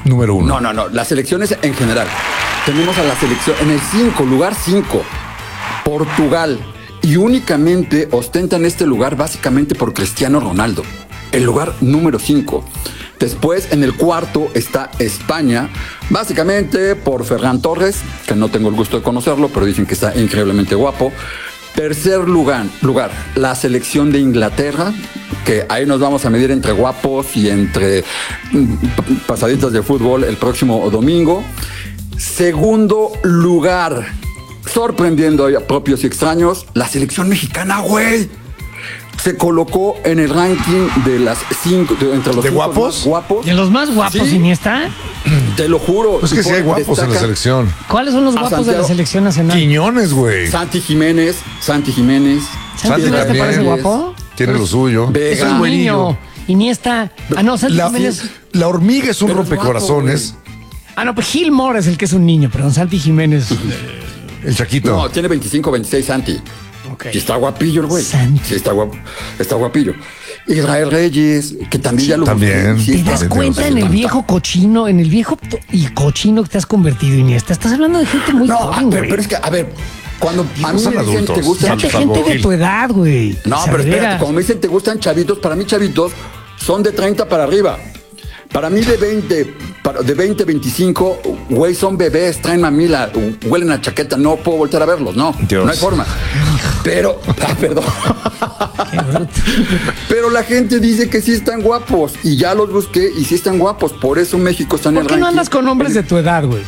número 1. No, las selecciones en general. Tenemos a la selección en el lugar 5, Portugal. Y únicamente ostentan este lugar básicamente por Cristiano Ronaldo. El lugar número 5. Después, en el 4 está España, básicamente por Ferran Torres, que no tengo el gusto de conocerlo, pero dicen que está increíblemente guapo. Tercer lugar, la selección de Inglaterra, que ahí nos vamos a medir entre guapos y entre pasaditas de fútbol el próximo domingo. Segundo lugar, sorprendiendo a propios y extraños, la selección mexicana, güey. Se colocó en el ranking de las 5, entre los ¿de 5 guapos? guapos. ¿De los más guapos, Sí. Iniesta? Te lo juro. Pues que sí hay guapos en la selección. ¿Cuáles son los guapos de la Santiago. selección nacional? Quiñones, güey. Santi Jiménez. ¿Santi Santi Jiménez te también. parece guapo? Tiene lo suyo. Vega. Es un niño. Iniesta. Ah, no, Santi Jiménez. La hormiga es un Pero es rompecorazones. Ah, no, pues Gilmore es el que es un niño, pero Santi Jiménez. El Chaquito. No, tiene 25, 26 Santi. Ok. Y está guapillo el güey. Santi. Sí, está guapillo. Israel Reyes, que también ya lo También. busqué. Sí, ¿Te das está- cuenta en el viejo cochino, y cochino que te has convertido, Iniesta? Estás hablando de gente muy No, joven, güey. pero es que, a ver, cuando a mí son me dicen adultos. te gustan Date Salvo gente de Gil. tu edad, güey. No, pero Sardera. espérate, como me dicen te gustan chavitos, para mí chavitos son de 30 para arriba. Para mí de 20, 25, güey, son bebés, traen mamila, huelen a chaqueta, no puedo volver a verlos, no, Dios. no hay forma. Pero, perdón. Qué bruto. Pero la gente dice que sí están guapos y ya los busqué y sí están guapos, por eso México está en el ¿Por qué no ranking. andas con hombres de tu edad, güey?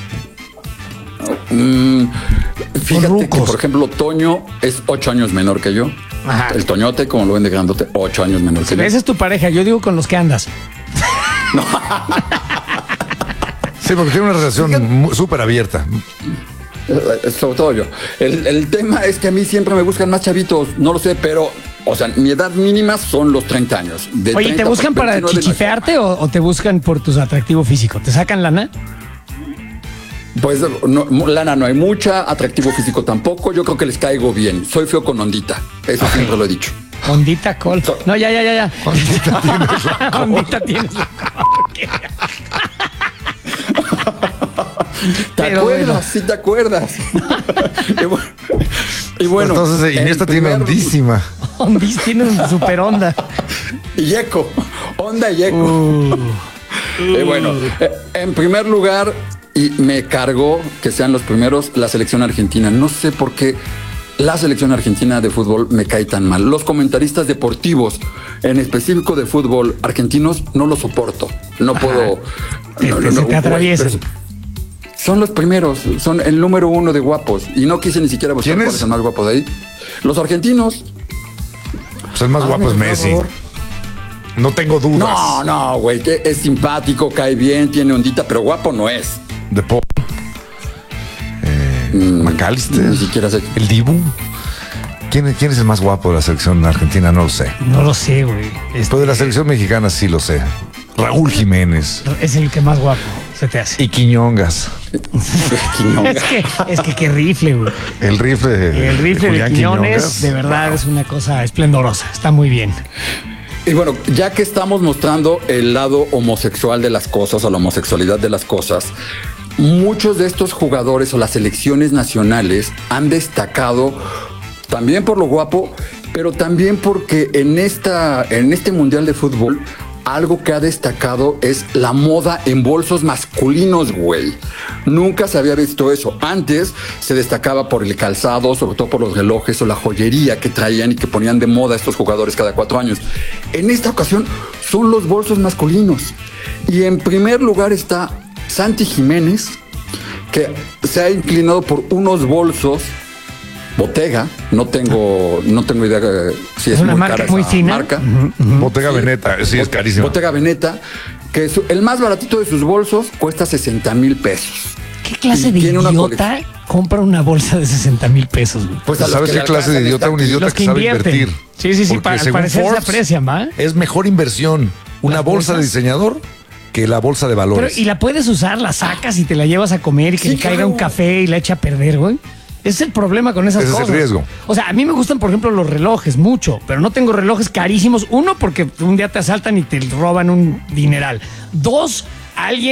Fíjate que, rucos. por ejemplo, Toño es 8 años menor que yo. Ajá. El Toñote, como lo ven de grandote, 8 años menor que yo. Esa es tu pareja, yo digo con los que andas. Sí, porque tiene una relación súper abierta. Sobre todo yo. El tema es que a mí siempre me buscan más chavitos, no lo sé, pero, o sea, mi edad mínima son los 30 años. De Oye, ¿te 30 buscan para 29 no hay chichifearte o te buscan por tu atractivo físico? ¿Te sacan lana? Pues no, lana no hay mucha, atractivo físico tampoco. Yo creo que les caigo bien. Soy feo con ondita. Eso siempre lo he dicho. Ondita Col. No, ya. Ondita tienes la ¿Te Pero acuerdas? bueno. Sí, te acuerdas. y bueno. Entonces, Iniesta en tiene primer- hondísima. Ondis tiene un super onda. Y eco. Onda y eco. Bueno, en primer lugar, y me cargó que sean los primeros, la selección argentina. No sé por qué la selección argentina de fútbol me cae tan mal. Los comentaristas deportivos, en específico de fútbol argentinos, no los soporto. No puedo. Se te atraviesan. pero son los primeros, son el número 1 de guapos. Y no quise ni siquiera buscar ¿Quién cuál es? es el más guapo de ahí. Los argentinos. Pues el más guapo es Hazme el Messi. favor. No tengo dudas. No, güey, que es simpático, cae bien, tiene ondita, pero guapo no es. De Paul. McAllister. Ni siquiera sé. El Dibu. ¿Quién es el más guapo de la selección argentina? No lo sé. No lo sé, güey. Pero de la selección mexicana sí lo sé. Raúl Jiménez. Es el que más guapo se te hace. Y Quiñongas. Es que qué rifle, güey. El rifle. El rifle de Julián Quiñones, Quiñongas. de verdad, es una cosa esplendorosa. Está muy bien. Y bueno, ya que estamos mostrando el lado homosexual de las cosas o la homosexualidad de las cosas, muchos de estos jugadores o las selecciones nacionales han destacado también por lo guapo, pero también porque en este Mundial de Fútbol algo que ha destacado es la moda en bolsos masculinos, güey. Nunca se había visto eso. Antes se destacaba por el calzado, sobre todo por los relojes o la joyería que traían y que ponían de moda estos jugadores cada 4 años. En esta ocasión son los bolsos masculinos. Y en primer lugar está Santi Jiménez, que se ha inclinado por unos bolsos Bottega, no tengo idea si es una muy marca cara muy esa fina. marca. Bottega Veneta. Sí, es carísimo. Bottega Veneta, que el más baratito de sus bolsos cuesta 60,000 pesos. ¿Qué clase Y de tiene una idiota compra una bolsa de 60,000 pesos, güey? Pues a los ¿Sabes que qué le clase de alcanzan idiota? está Un aquí. idiota Los que que sabe invierten. invertir. Sí, Porque al según parecer se Forbes, aprecian, ¿va? es mejor inversión una Las bolsa de bolsas. diseñador que la bolsa de Pero, valores. y la puedes usar, la sacas y te la llevas a comer y que Sí, le caiga claro. un café y la echa a perder, güey. Ese es el problema con esas Ese es el cosas. riesgo. O sea, a mí me gustan, por ejemplo, los relojes mucho, pero no tengo relojes carísimos. Uno, porque un día te asaltan y te roban un dineral. Dos, alguien